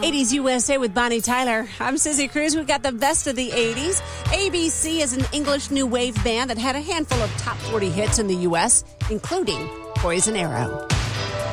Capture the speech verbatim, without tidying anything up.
eighties U S A with Bonnie Tyler. I'm Susie Cruz. We've got the best of the eighties. A B C is an English new wave band that had a handful of top forty hits in the U S, including Poison Arrow.